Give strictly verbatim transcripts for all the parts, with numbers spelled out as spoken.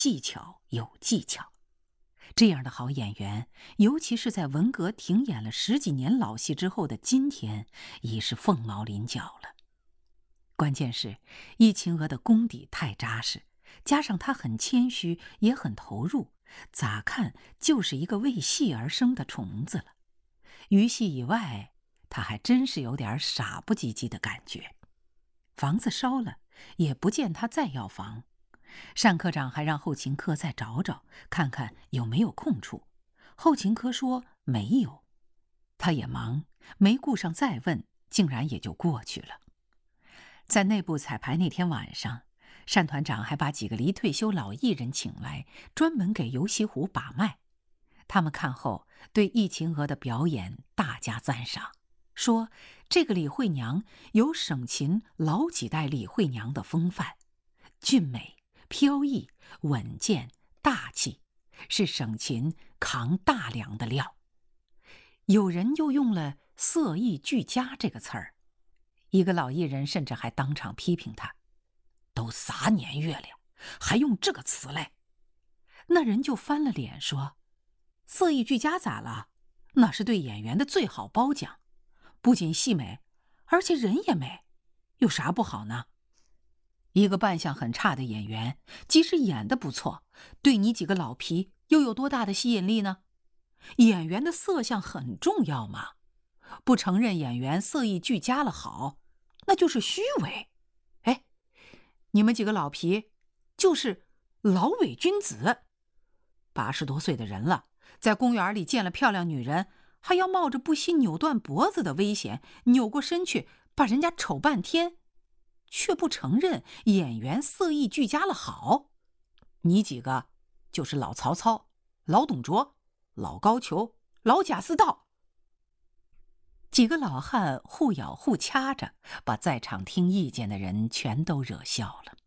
技巧有技巧。这样的好演员，尤其是在文革停演了十几年老戏之后的今天，已是凤毛麟角了。关键是易秦娥的功底太扎实，加上她很谦虚，也很投入，咋看就是一个为戏而生的虫子了。于戏以外，她还真是有点傻不唧唧的感觉。房子烧了，也不见她再要房。单科长还让后勤科再找找，看看有没有空处。后勤科说没有，他也忙，没顾上再问，竟然也就过去了。在内部彩排那天晚上，单团长还把几个离退休老艺人请来，专门给游锡虎把脉。他们看后对易秦娥的表演大加赞赏，说这个李慧娘有省秦老几代李慧娘的风范，俊美飘逸、稳健、大气，是省秦扛大梁的料。有人又用了色艺俱佳这个词儿，一个老艺人甚至还当场批评他，都啥年月了，还用这个词来？那人就翻了脸说，色艺俱佳咋了？那是对演员的最好褒奖，不仅戏美，而且人也美，有啥不好呢？一个扮相很差的演员，即使演得不错，对你几个老皮又有多大的吸引力呢？演员的色相很重要嘛，不承认演员色艺俱佳了好，那就是虚伪。哎，你们几个老皮就是老伪君子，八十多岁的人了，在公园里见了漂亮女人，还要冒着不惜扭断脖子的危险，扭过身去把人家瞅半天，却不承认演员色艺俱佳了好。你几个就是老曹操、老董卓、老高俅、老贾似道。几个老汉互咬互掐着，把在场听意见的人全都惹笑了。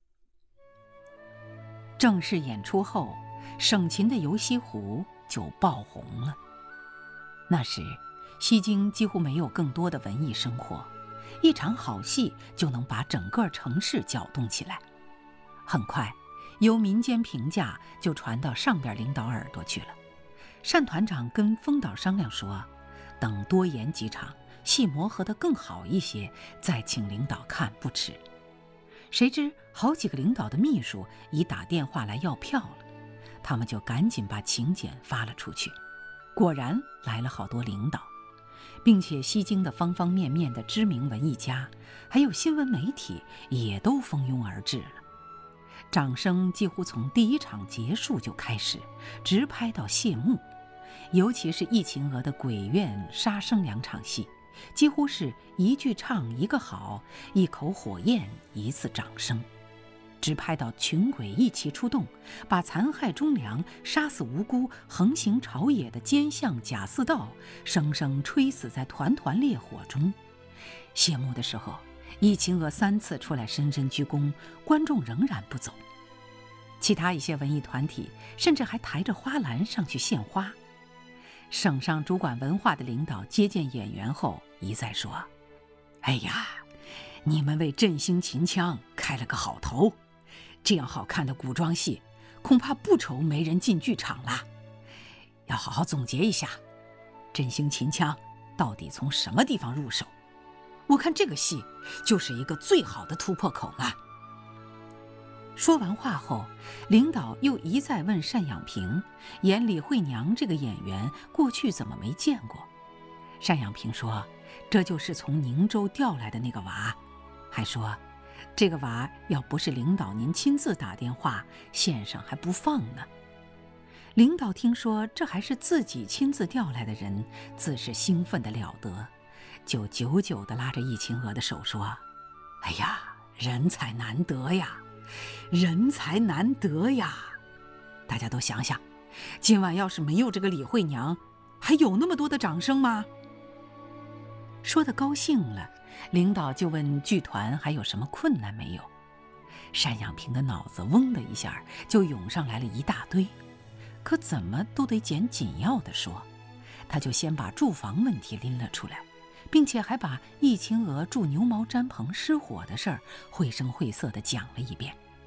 正式演出后，省秦的游锡虎就爆红了。那时西京几乎没有更多的文艺生活，一场好戏就能把整个城市搅动起来。很快由民间评价就传到上边领导耳朵去了。单团长跟封导商量说，等多演几场，戏磨合得更好一些，再请领导看不迟。谁知好几个领导的秘书已打电话来要票了，他们就赶紧把请柬发了出去。果然来了好多领导，并且西京的方方面面的知名文艺家，还有新闻媒体也都蜂拥而至了。掌声几乎从第一场结束就开始，直拍到谢幕。尤其是易秦娥的《鬼怨》《杀生》两场戏，几乎是一句唱一个好，一口火焰一次掌声，直拍到群鬼一齐出动，把残害忠良、杀死无辜、横行朝野的奸相贾似道生生吹死在团团烈火中。谢幕的时候，易秦娥三次出来深深鞠躬，观众仍然不走。其他一些文艺团体甚至还抬着花篮上去献花。省上主管文化的领导接见演员后一再说，哎呀，你们为振兴秦腔开了个好头，这样好看的古装戏恐怕不愁没人进剧场了。要好好总结一下，振兴秦腔到底从什么地方入手，我看这个戏就是一个最好的突破口嘛。说完话后，领导又一再问单养平，演李慧娘这个演员过去怎么没见过。单养平说，这就是从宁州调来的那个娃，还说这个娃要不是领导您亲自打电话，线上还不放呢。领导听说这还是自己亲自调来的人，自是兴奋得了得，就久久地拉着易秦娥的手说，哎呀，人才难得呀，人才难得呀！大家都想想，今晚要是没有这个李慧娘，还有那么多的掌声吗？说得高兴了，领导就问剧团还有什么困难没有。单养平的脑子嗡的一下就涌上来了一大堆，可怎么都得捡紧要的说。他就先把住房问题拎了出来，并且还把易秦娥住牛毛毡棚失火的事儿绘声绘色地讲了一遍。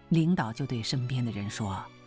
领导就对身边的人说：“